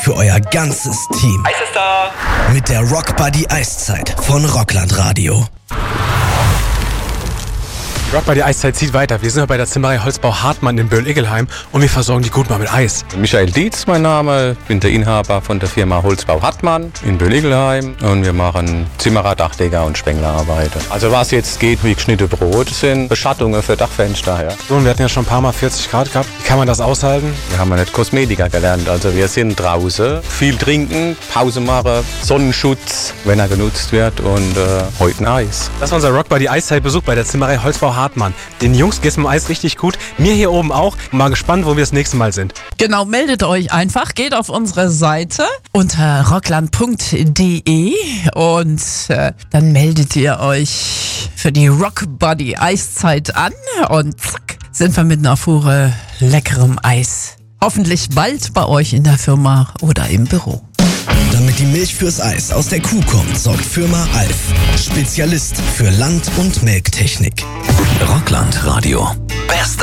für euer ganzes Team. Eis ist da! Mit der Rock Buddy Eiszeit von Rockland Radio. Rock Buddy Eiszeit zieht weiter. Wir sind bei der Zimmerei Holzbau Hartmann in Böll-Iggelheim und wir versorgen die gut mal mit Eis. Michael Dietz, mein Name, bin der Inhaber von der Firma Holzbau Hartmann in Böll-Iggelheim und wir machen Zimmerer, Dachdecker und Spenglerarbeiten. Also was jetzt geht wie geschnittene Brot, sind Beschattungen für Dachfenster. Ja. So, und wir hatten ja schon ein paar Mal 40 Grad gehabt. Wie kann man das aushalten? Wir haben ja nicht Kosmetiker gelernt, also wir sind draußen, viel trinken, Pause machen, Sonnenschutz, wenn er genutzt wird und heute ein Eis. Das war unser Rock Buddy Eiszeitbesuch bei der Zimmerei Holzbau Hartmann. Den Jungs geht's mit dem Eis richtig gut. Mir hier oben auch. Mal gespannt, wo wir das nächste Mal sind. Genau, meldet euch einfach. Geht auf unsere Seite unter rockland.de und dann meldet ihr euch für die Rock Buddy Eiszeit an und zack, sind wir mit einer Fuhre leckerem Eis. Hoffentlich bald bei euch in der Firma oder im Büro. Damit die Milch fürs Eis aus der Kuh kommt, sorgt Firma Alf. Spezialist für Land- und Melktechnik. Rockland Radio. Bester